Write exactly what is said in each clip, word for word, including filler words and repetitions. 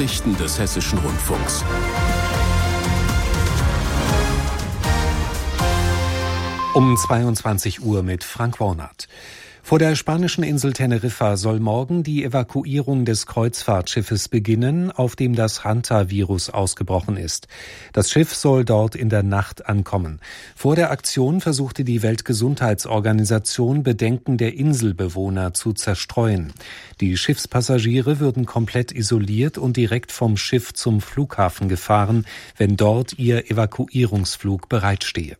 Nachrichten des Hessischen Rundfunks. Um zweiundzwanzig Uhr mit Frank Warnert. Vor der spanischen Insel Teneriffa soll morgen die Evakuierung des Kreuzfahrtschiffes beginnen, auf dem das Hantavirus ausgebrochen ist. Das Schiff soll dort in der Nacht ankommen. Vor der Aktion versuchte die Weltgesundheitsorganisation, Bedenken der Inselbewohner zu zerstreuen. Die Schiffspassagiere würden komplett isoliert und direkt vom Schiff zum Flughafen gefahren, wenn dort ihr Evakuierungsflug bereitstehe.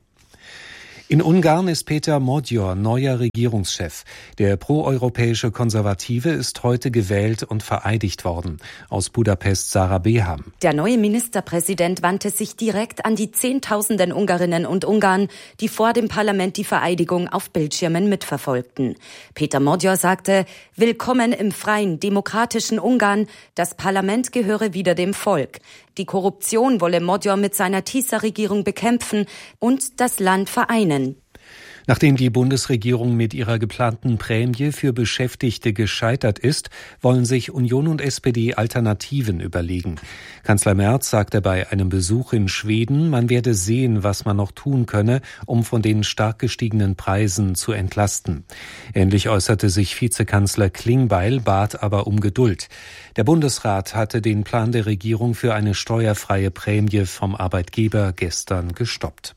In Ungarn ist Péter Magyar neuer Regierungschef. Der proeuropäische Konservative ist heute gewählt und vereidigt worden. Aus Budapest Sarah Beham. Der neue Ministerpräsident wandte sich direkt an die Zehntausenden Ungarinnen und Ungarn, die vor dem Parlament die Vereidigung auf Bildschirmen mitverfolgten. Péter Magyar sagte: Willkommen im freien, demokratischen Ungarn. Das Parlament gehöre wieder dem Volk. Die Korruption wolle Magyar mit seiner TISA-Regierung bekämpfen und das Land vereinen. Nachdem die Bundesregierung mit ihrer geplanten Prämie für Beschäftigte gescheitert ist, wollen sich Union und S P D Alternativen überlegen. Kanzler Merz sagte bei einem Besuch in Schweden, man werde sehen, was man noch tun könne, um von den stark gestiegenen Preisen zu entlasten. Ähnlich äußerte sich Vizekanzler Klingbeil, bat aber um Geduld. Der Bundesrat hatte den Plan der Regierung für eine steuerfreie Prämie vom Arbeitgeber gestern gestoppt.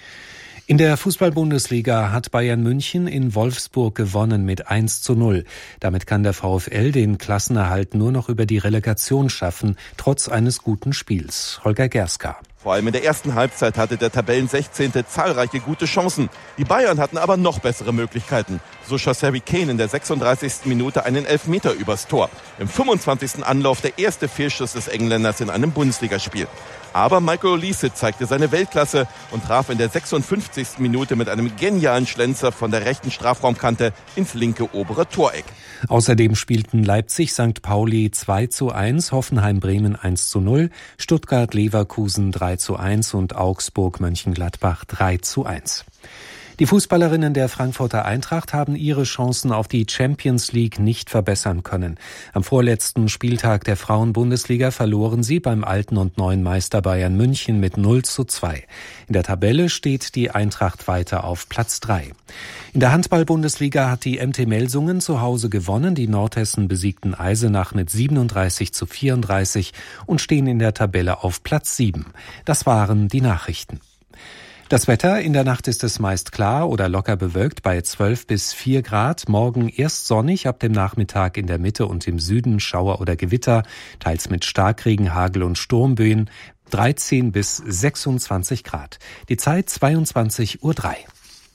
In der Fußball-Bundesliga hat Bayern München in Wolfsburg gewonnen mit eins zu null. Damit kann der VfL den Klassenerhalt nur noch über die Relegation schaffen, trotz eines guten Spiels. Holger Gerska. Vor allem in der ersten Halbzeit hatte der Tabellensechzehnte zahlreiche gute Chancen. Die Bayern hatten aber noch bessere Möglichkeiten. So schoss Harry Kane in der sechsunddreißigsten Minute einen Elfmeter übers Tor. Im fünfundzwanzigsten Anlauf der erste Fehlschuss des Engländers in einem Bundesligaspiel. Aber Michael Olise zeigte seine Weltklasse und traf in der sechsundfünfzigsten Minute mit einem genialen Schlenzer von der rechten Strafraumkante ins linke obere Toreck. Außerdem spielten Leipzig Sankt Pauli zwei zu eins, Hoffenheim Bremen eins zu null, Stuttgart Leverkusen drei zu eins und Augsburg Mönchengladbach drei zu eins. Die Fußballerinnen der Frankfurter Eintracht haben ihre Chancen auf die Champions League nicht verbessern können. Am vorletzten Spieltag der Frauen-Bundesliga verloren sie beim alten und neuen Meister Bayern München mit null zu zwei. In der Tabelle steht die Eintracht weiter auf Platz drei. In der Handball-Bundesliga hat die M T Melsungen zu Hause gewonnen. Die Nordhessen besiegten Eisenach mit siebenunddreißig zu vierunddreißig und stehen in der Tabelle auf Platz sieben. Das waren die Nachrichten. Das Wetter: In der Nacht ist es meist klar oder locker bewölkt bei zwölf bis vier Grad. Morgen erst sonnig, ab dem Nachmittag in der Mitte und im Süden Schauer oder Gewitter, teils mit Starkregen, Hagel und Sturmböen, dreizehn bis sechsundzwanzig Grad. Die Zeit zweiundzwanzig Uhr drei.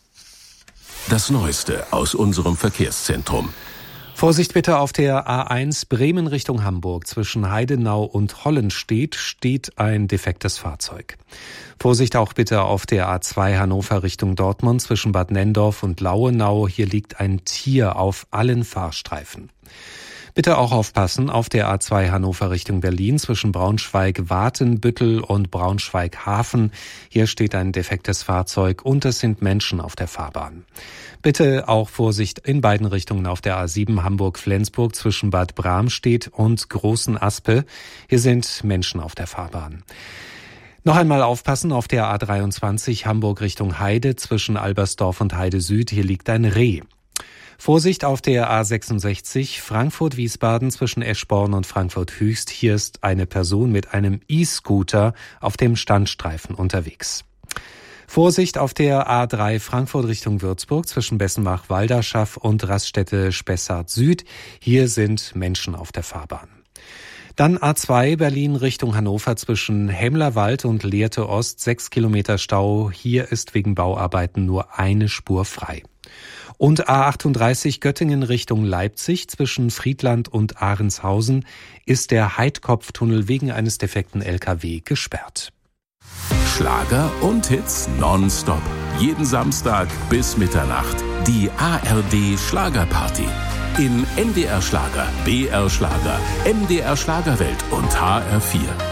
Das Neueste aus unserem Verkehrszentrum. Vorsicht bitte auf der A eins Bremen Richtung Hamburg. Zwischen Heidenau und Hollenstedt steht ein defektes Fahrzeug. Vorsicht auch bitte auf der A zwei Hannover Richtung Dortmund zwischen Bad Nenndorf und Lauenau. Hier liegt ein Tier auf allen Fahrstreifen. Bitte auch aufpassen auf der A zwei Hannover Richtung Berlin zwischen Braunschweig-Watenbüttel und Braunschweig-Hafen. Hier steht ein defektes Fahrzeug und es sind Menschen auf der Fahrbahn. Bitte auch Vorsicht in beiden Richtungen auf der A sieben Hamburg-Flensburg zwischen Bad Bramstedt und Großen Aspe. Hier sind Menschen auf der Fahrbahn. Noch einmal aufpassen auf der A dreiundzwanzig Hamburg Richtung Heide zwischen Albersdorf und Heide Süd. Hier liegt ein Reh. Vorsicht auf der A sechsundsechzig Frankfurt-Wiesbaden zwischen Eschborn und Frankfurt-Höchst. Hier ist eine Person mit einem E-Scooter auf dem Standstreifen unterwegs. Vorsicht auf der A drei Frankfurt Richtung Würzburg zwischen Bessenbach-Walderschaff und Raststätte-Spessart Süd. Hier sind Menschen auf der Fahrbahn. Dann A zwei Berlin Richtung Hannover zwischen Hemmlerwald und Lehrte Ost, sechs Kilometer Stau. Hier ist wegen Bauarbeiten nur eine Spur frei. Und A achtunddreißig Göttingen Richtung Leipzig zwischen Friedland und Ahrenshausen ist der Heidkopftunnel wegen eines defekten L K W gesperrt. Schlager und Hits nonstop. Jeden Samstag bis Mitternacht. Die A R D Schlagerparty. In N D R Schlager, B R Schlager, M D R Schlagerwelt und H R vier.